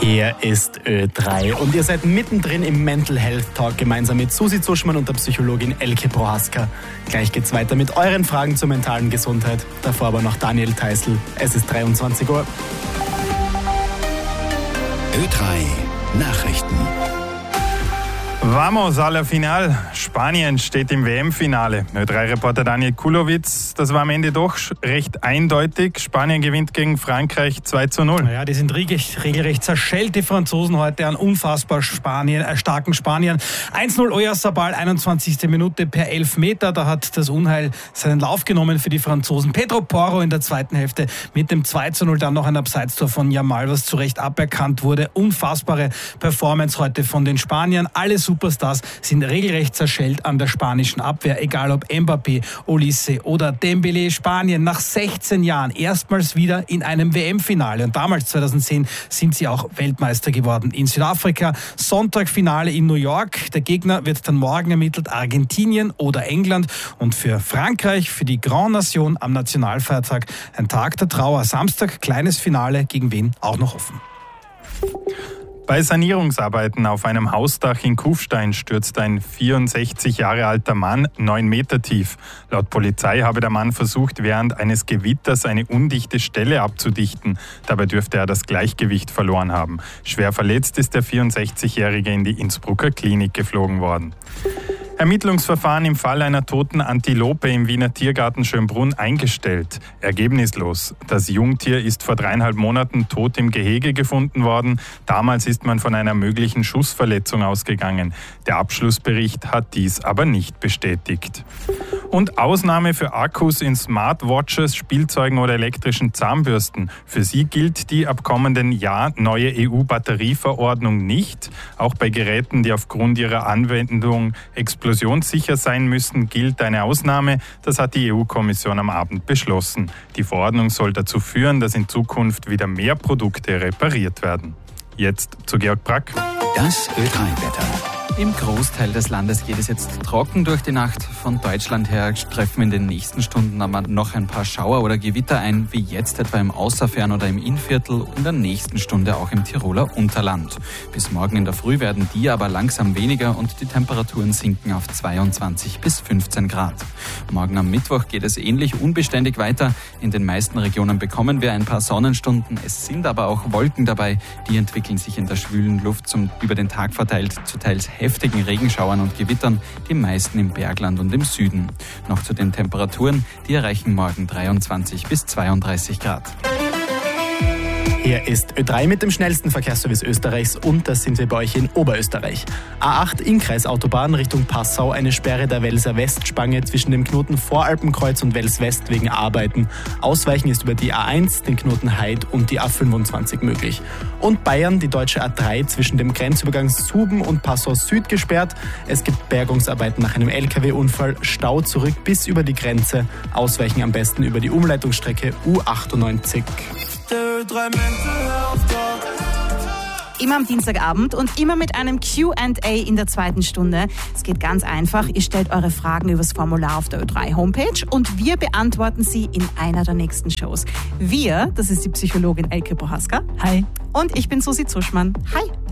Hier ist Ö3 und ihr seid mittendrin im Mental Health Talk gemeinsam mit Susi Zuschmann und der Psychologin Elke Prohaska. Gleich geht's weiter mit euren Fragen zur mentalen Gesundheit. Davor aber noch Daniel Theißl. Es ist 23 Uhr. Ö3 Nachrichten. Vamos a la final. Spanien steht im WM-Finale. Ö3-Reporter Daniel Kulowitz, das war am Ende doch recht eindeutig. Spanien gewinnt gegen Frankreich 2:0. Ja, die sind regelrecht zerschellt, die Franzosen heute, an unfassbar starken Spaniern. 1:0 Oyarzabal, 21. Minute per Elfmeter. Da hat das Unheil seinen Lauf genommen für die Franzosen. Pedro Porro in der zweiten Hälfte mit dem 2:0, dann noch ein Abseitstor von Yamal, was zu Recht aberkannt wurde. Unfassbare Performance heute von den Spaniern. Alle Superstars sind regelrecht zerschellt an der spanischen Abwehr, egal ob Mbappé, Olise oder Dembélé. Spanien nach 16 Jahren erstmals wieder in einem WM-Finale. Und damals, 2010, sind sie auch Weltmeister geworden in Südafrika. Sonntag Finale in New York. Der Gegner wird dann morgen ermittelt, Argentinien oder England. Und für Frankreich, für die Grand Nation am Nationalfeiertag, ein Tag der Trauer. Samstag, kleines Finale, gegen wen auch noch offen. Bei Sanierungsarbeiten auf einem Hausdach in Kufstein stürzt ein 64 Jahre alter Mann 9 Meter tief. Laut Polizei habe der Mann versucht, während eines Gewitters eine undichte Stelle abzudichten. Dabei dürfte er das Gleichgewicht verloren haben. Schwer verletzt ist der 64-Jährige in die Innsbrucker Klinik geflogen worden. Ermittlungsverfahren im Fall einer toten Antilope im Wiener Tiergarten Schönbrunn eingestellt. Ergebnislos. Das Jungtier ist vor 3,5 Monaten tot im Gehege gefunden worden. Damals ist man von einer möglichen Schussverletzung ausgegangen. Der Abschlussbericht hat dies aber nicht bestätigt. Und Ausnahme für Akkus in Smartwatches, Spielzeugen oder elektrischen Zahnbürsten. Für sie gilt die ab kommenden Jahr neue EU-Batterieverordnung nicht. Auch bei Geräten, die aufgrund ihrer Anwendung explosionssicher sein müssen, gilt eine Ausnahme. Das hat die EU-Kommission am Abend beschlossen. Die Verordnung soll dazu führen, dass in Zukunft wieder mehr Produkte repariert werden. Jetzt zu Georg Brack. Das Ö3-Wetter. Im Großteil des Landes geht es jetzt trocken durch die Nacht. Von Deutschland her treffen in den nächsten Stunden aber noch ein paar Schauer oder Gewitter ein, wie jetzt etwa im Außerfern oder im Innviertel und in der nächsten Stunde auch im Tiroler Unterland. Bis morgen in der Früh werden die aber langsam weniger und die Temperaturen sinken auf 22 bis 15 Grad. Morgen am Mittwoch geht es ähnlich unbeständig weiter. In den meisten Regionen bekommen wir ein paar Sonnenstunden. Es sind aber auch Wolken dabei. Die entwickeln sich in der schwülen Luft über den Tag verteilt zu teils heftigen Regenschauern und Gewittern, die meisten im Bergland und im Süden. Noch zu den Temperaturen, die erreichen morgen 23 bis 32 Grad. Hier ist Ö3 mit dem schnellsten Verkehrsservice Österreichs und das sind wir bei euch in Oberösterreich. A8 Innkreisautobahn Richtung Passau, eine Sperre der Welser Westspange zwischen dem Knoten Voralpenkreuz und Wels West wegen Arbeiten. Ausweichen ist über die A1, den Knoten Heid und die A25 möglich. Und Bayern, die deutsche A3 zwischen dem Grenzübergang Suben und Passau Süd gesperrt. Es gibt Bergungsarbeiten nach einem LKW-Unfall, Stau zurück bis über die Grenze. Ausweichen am besten über die Umleitungsstrecke U98. Immer am Dienstagabend und immer mit einem Q&A in der zweiten Stunde. Es geht ganz einfach. Ihr stellt eure Fragen übers Formular auf der Ö3-Homepage und wir beantworten sie in einer der nächsten Shows. Wir, das ist die Psychologin Elke Prohaska. Hi. Und ich bin Susi Zuschmann. Hi.